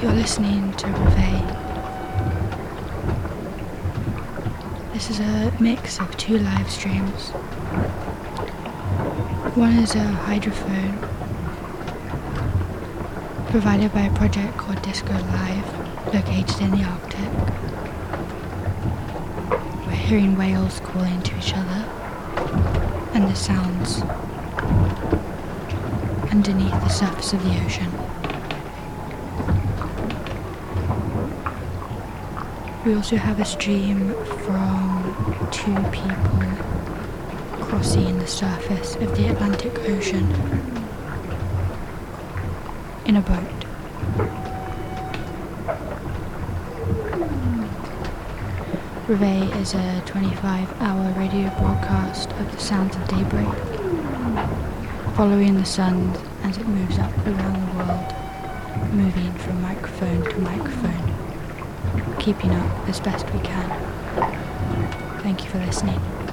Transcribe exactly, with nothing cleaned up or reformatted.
You're listening to Reveille. This is a mix of two live streams. One is a hydrophone provided by a project called Disco Live, located in the Arctic. We're hearing whales calling to each other and the sounds underneath the surface of the ocean. We also have a stream from two people crossing the surface of the Atlantic Ocean in a boat. Reveille is a twenty-five hour radio broadcast of the sounds of daybreak, following the sun as it moves up around the world, moving from microphone to microphone, keeping up as best we can. Thank you for listening.